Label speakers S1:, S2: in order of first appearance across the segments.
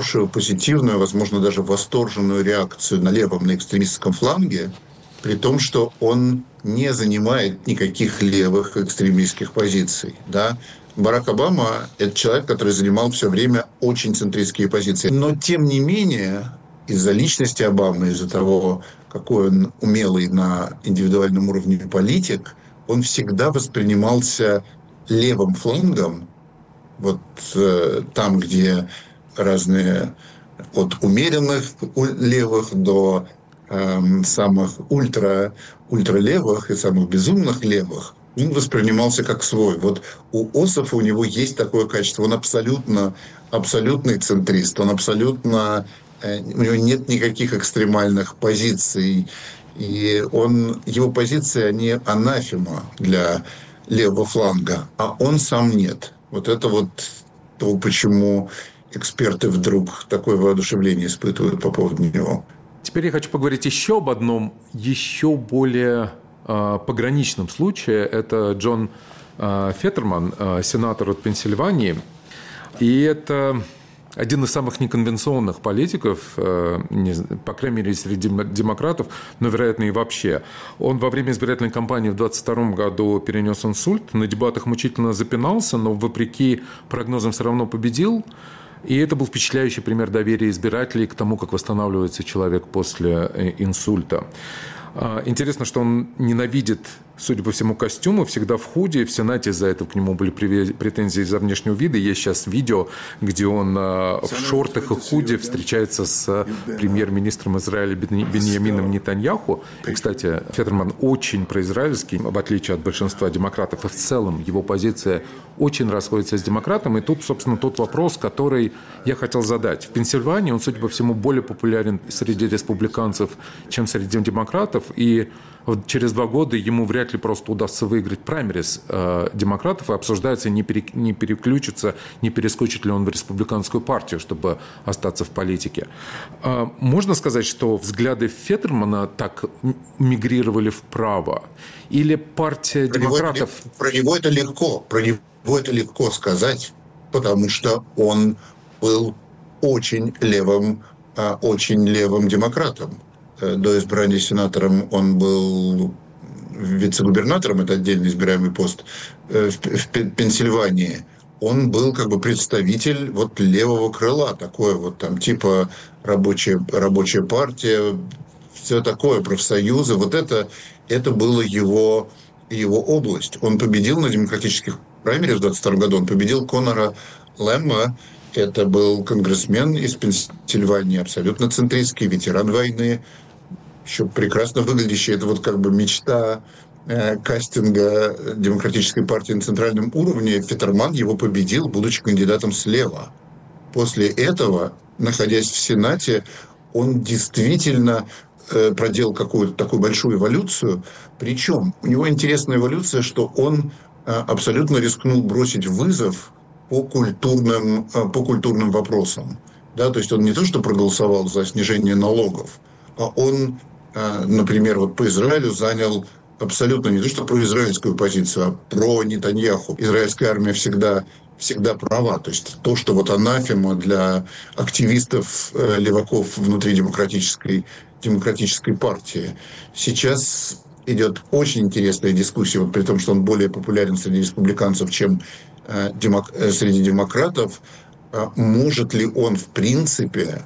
S1: хорошую, позитивную, возможно, даже восторженную реакцию на левом, на экстремистском фланге, при том, что он не занимает никаких левых экстремистских позиций. Да? Барак Обама – это человек, который занимал все время очень центристские позиции. Но, тем не менее, из-за личности Обамы, из-за того, какой он умелый на индивидуальном уровне политик, он всегда воспринимался левым флангом, вот там, где разные от умеренных левых до самых ультралевых и самых безумных левых, он воспринимался как свой. Вот у Ософа у него есть такое качество. Он абсолютный центрист, он абсолютно... У него нет никаких экстремальных позиций. И его позиции, они анафема для левого фланга, а он сам нет. Вот это вот то, почему эксперты вдруг такое воодушевление испытывают по поводу него.
S2: Теперь я хочу поговорить еще об одном, еще более пограничном случае. Это Джон Феттерман, сенатор от Пенсильвании. И это один из самых неконвенционных политиков, по крайней мере, среди демократов, но, вероятно, и вообще. Он во время избирательной кампании в 2022 году перенес инсульт, на дебатах мучительно запинался, но, вопреки прогнозам, все равно победил. И это был впечатляющий пример доверия избирателей к тому, как восстанавливается человек после инсульта. Интересно, что он ненавидит, судя по всему, костюмы, всегда в худи. В Сенате из-за этого к нему были претензии из-за внешнего вида. Есть сейчас видео, где он в шортах и худи встречается с премьер-министром Израиля Биньямином Нетаньяху. И, кстати, Феттерман очень произраильский, в отличие от большинства демократов. И в целом его позиция очень расходится с демократом. И тут, собственно, тот вопрос, который я хотел задать. В Пенсильвании он, судя по всему, более популярен среди республиканцев, чем среди демократов. И через 2 года ему вряд ли просто удастся выиграть праймериз демократов, и обсуждается, не переключится, не перескочит ли он в республиканскую партию, чтобы остаться в политике. Можно сказать, что взгляды Феттермана так мигрировали вправо? Или партия демократов...
S1: Про него это легко сказать, потому что он был очень левым демократом. До избрания сенатором он был вице-губернатором, это отдельно избираемый пост, в Пенсильвании. Он был как бы представитель вот левого крыла, такое вот там типа рабочая партия, все такое, профсоюзы. Вот это было его область. Он победил на демократических праймерис в 2022 году, он победил Конора Лэмма. Это был конгрессмен из Пенсильвании, абсолютно центристский, ветеран войны, еще прекрасно выглядящий. Это вот как бы мечта кастинга Демократической партии на центральном уровне. Феттерман его победил, будучи кандидатом слева. После этого, находясь в Сенате, он действительно проделал какую-то такую большую эволюцию. Причем у него интересная эволюция, что он абсолютно рискнул бросить вызов по культурным вопросам. Да, то есть он не то, что проголосовал за снижение налогов, а он, например, вот по Израилю занял абсолютно не то, что произраильскую позицию, а про Нетаньяху. Израильская армия всегда права. То есть то, что вот анафема для активистов леваков внутри демократической партии. Сейчас идет очень интересная дискуссия, вот при том, что он более популярен среди республиканцев, чем среди демократов. Может ли он в принципе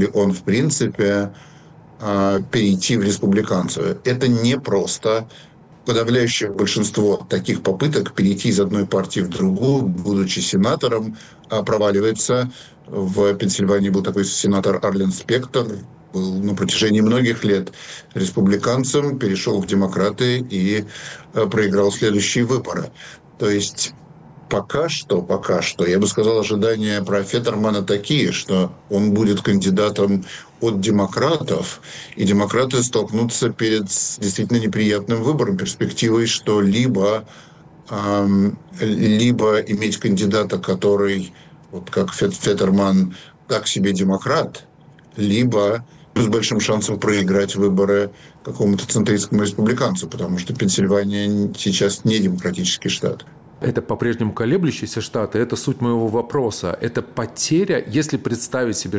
S1: перейти в республиканцев? Это непросто. Подавляющее большинство таких попыток перейти из одной партии в другую, будучи сенатором, проваливается. В Пенсильвании был такой сенатор Арлен Спектор, был на протяжении многих лет республиканцем, перешел в демократы и проиграл следующие выборы. То есть пока что, я бы сказал, ожидания про Феттермана такие, что он будет кандидатом от демократов, и демократы столкнутся перед действительно неприятным выбором, перспективой, что либо иметь кандидата, который, вот как Феттерман, так себе демократ, либо с большим шансом проиграть выборы какому-то центристскому республиканцу, потому что Пенсильвания сейчас не демократический штат.
S2: Это по-прежнему колеблющийся штат, и это суть моего вопроса. Это потеря, если представить себе,